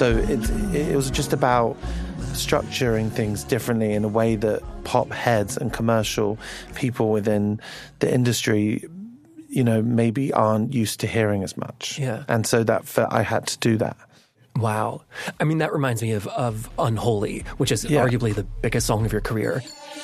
So it was just about structuring things differently in a way that pop heads and commercial people within the industry, maybe aren't used to hearing as much. Yeah. And so I had to do that. Wow. I mean, that reminds me of Unholy, which is arguably the biggest song of your career.